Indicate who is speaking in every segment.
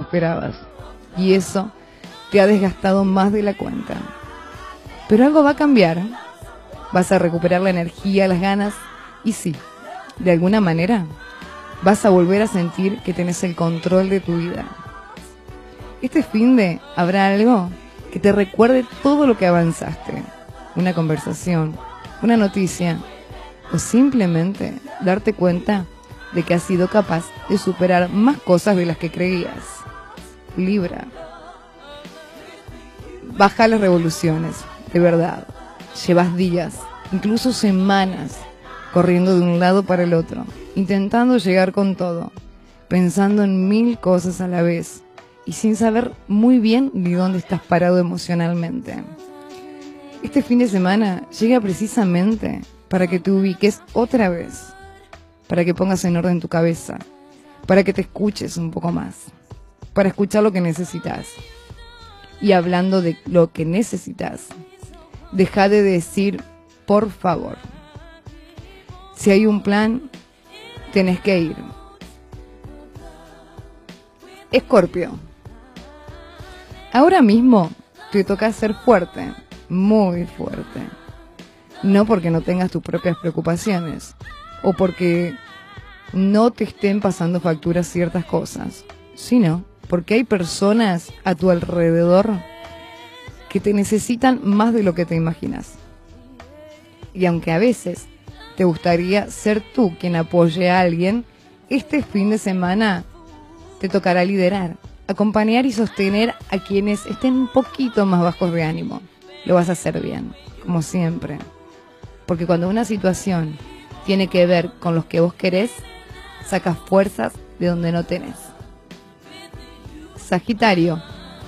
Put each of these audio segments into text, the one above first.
Speaker 1: esperabas. Y eso te ha desgastado más de la cuenta. Pero algo va a cambiar. Vas a recuperar la energía, las ganas. Y sí, de alguna manera, vas a volver a sentir que tenés el control de tu vida. Este finde habrá algo que te recuerde todo lo que avanzaste. Una conversación, una noticia, o simplemente darte cuenta de que has sido capaz de superar más cosas de las que creías. Libra. Baja las revoluciones, de verdad. Llevas días, incluso semanas, corriendo de un lado para el otro, intentando llegar con todo, pensando en 1000 cosas a la vez y sin saber muy bien ni dónde estás parado emocionalmente. Este fin de semana llega precisamente para que te ubiques otra vez, para que pongas en orden tu cabeza, para que te escuches un poco más, para escuchar lo que necesitas. Y hablando de lo que necesitas, deja de decir por favor. Si hay un plan, tenés que ir. Escorpio. Ahora mismo te toca ser fuerte, muy fuerte. No porque no tengas tus propias preocupaciones o porque no te estén pasando facturas ciertas cosas, sino porque hay personas a tu alrededor que te necesitan más de lo que te imaginas. Y aunque a veces te gustaría ser tú quien apoye a alguien, este fin de semana te tocará liderar, acompañar y sostener a quienes estén un poquito más bajos de ánimo. Lo vas a hacer bien, como siempre. Porque cuando una situación tiene que ver con los que vos querés, sacas fuerzas de donde no tenés. Sagitario.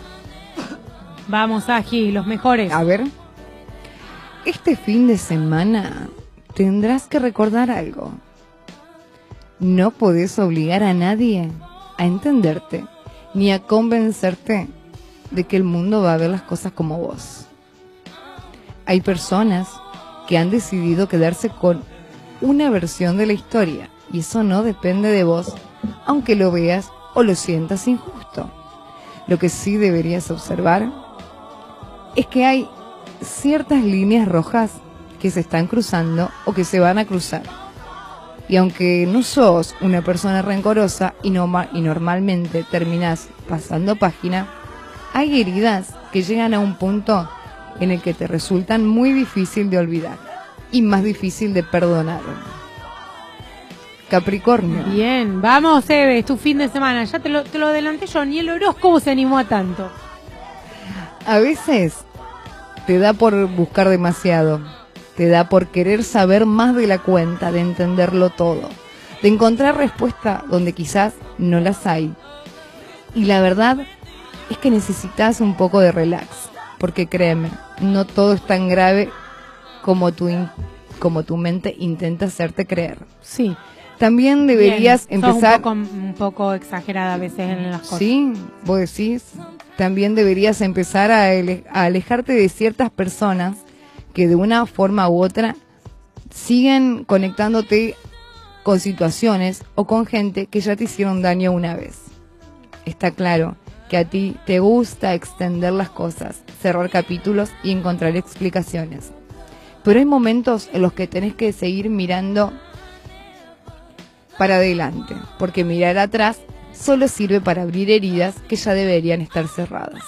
Speaker 2: Vamos, Agi, los mejores.
Speaker 1: A ver. Este fin de semana tendrás que recordar algo. No podés obligar a nadie a entenderte, ni a convencerte de que el mundo va a ver las cosas como vos. Hay personas que han decidido quedarse con una versión de la historia, y eso no depende de vos, aunque lo veas o lo sientas injusto. Lo que sí deberías observar es que hay ciertas líneas rojas que se están cruzando o que se van a cruzar. Y aunque no sos una persona rencorosa y normalmente terminás pasando página, hay heridas que llegan a un punto en el que te resultan muy difícil de olvidar y más difícil de perdonar. Capricornio.
Speaker 2: Bien, vamos, Eve, es tu fin de semana. Ya te lo adelanté yo, ni el horóscopo se animó a tanto.
Speaker 1: A veces te da por buscar demasiado, te da por querer saber más de la cuenta, de entenderlo todo, de encontrar respuesta donde quizás no las hay. Y la verdad es que necesitas un poco de relax, porque créeme, no todo es tan grave como tu mente intenta hacerte creer.
Speaker 2: Sí.
Speaker 1: También deberías empezar...
Speaker 2: Un poco exagerada a veces en las cosas.
Speaker 1: Sí, vos decís. También deberías empezar a alejarte de ciertas personas que de una forma u otra siguen conectándote con situaciones o con gente que ya te hicieron daño una vez. Está claro que a ti te gusta extender las cosas, cerrar capítulos y encontrar explicaciones. Pero hay momentos en los que tenés que seguir mirando para adelante, porque mirar atrás solo sirve para abrir heridas que ya deberían estar cerradas.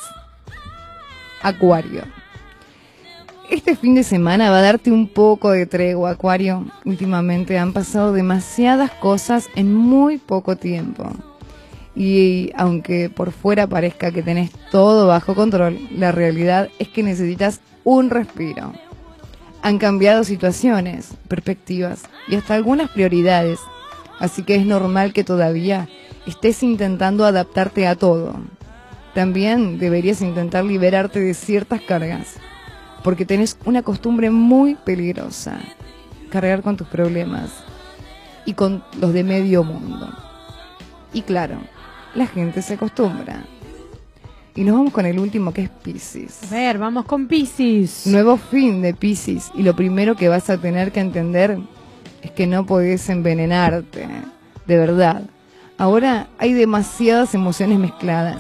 Speaker 1: Acuario. Este fin de semana va a darte un poco de tregua, Acuario. Últimamente han pasado demasiadas cosas en muy poco tiempo. Y aunque por fuera parezca que tenés todo bajo control, la realidad es que necesitas un respiro. Han cambiado situaciones, perspectivas y hasta algunas prioridades. Así que es normal que todavía estés intentando adaptarte a todo. También deberías intentar liberarte de ciertas cargas, porque tenés una costumbre muy peligrosa: cargar con tus problemas y con los de medio mundo. Y claro, la gente se acostumbra. Y nos vamos con el último, que es Piscis.
Speaker 2: A ver, vamos con Piscis.
Speaker 1: Nuevo fin de Piscis, y lo primero que vas a tener que entender es que no podés envenenarte, de verdad. Ahora hay demasiadas emociones mezcladas